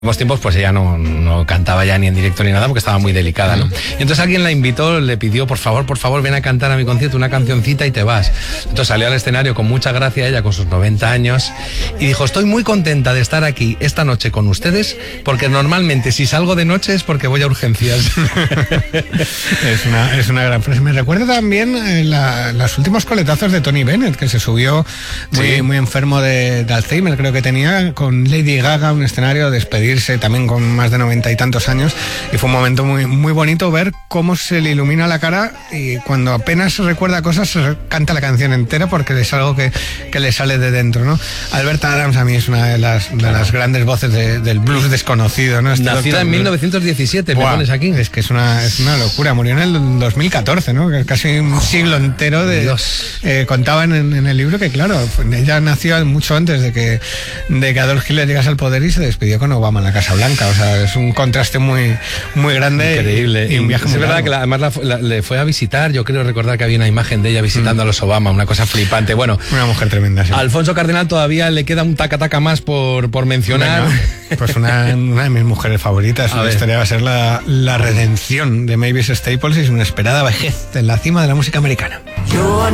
En los tiempos pues ella no cantaba ya ni en directo ni nada porque estaba muy delicada, ¿no? Y entonces alguien la invitó, le pidió, por favor, ven a cantar a mi concierto una cancioncita y te vas. Entonces salió al escenario con mucha gracia ella, con sus 90 años, y dijo, estoy muy contenta de estar aquí esta noche con ustedes, porque normalmente si salgo de noche es porque voy a urgencias. Es una gran frase. Me recuerda también los últimos coletazos de Tony Bennett, que se subió muy enfermo de Alzheimer, creo que tenía, con Lady Gaga, un escenario, despedirse también con más de 90 y tantos años, y fue un momento muy bonito ver cómo se le ilumina la cara y cuando apenas recuerda cosas canta la canción entera porque es algo que le sale de dentro, ¿no? Alberta Adams a mí es una de las grandes voces del blues desconocido, ¿no? Nacida en 1917, me pones aquí. Es que es una locura, murió en el 2014, ¿no? Casi un siglo entero de... contaban en el libro que, claro, ella nació mucho antes de que Adolf Hitler llegase al poder y se despidió con Obama en la Casa Blanca. O sea, es un contraste muy grande. Increíble. Y un viaje es verdad largo. que además le fue a visitar. Yo creo recordar que había una imagen de ella visitando a los Obama, una cosa flipante. Bueno, una mujer tremenda, sí. A Alfonso Cardenal todavía le queda un taca-taca más por mencionar. Bueno, pues una de mis mujeres favoritas. La historia va a ser la redención de Mavis Staples y su inesperada vejez en la cima de la música americana.